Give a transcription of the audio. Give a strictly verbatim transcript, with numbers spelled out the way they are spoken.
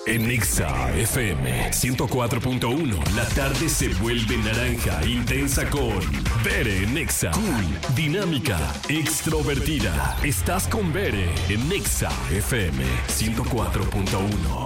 En Nexa F M ciento cuatro punto uno, la tarde se vuelve naranja intensa con Bere Nexa. Cool, dinámica, extrovertida. Estás con Bere en Nexa F M ciento cuatro punto uno.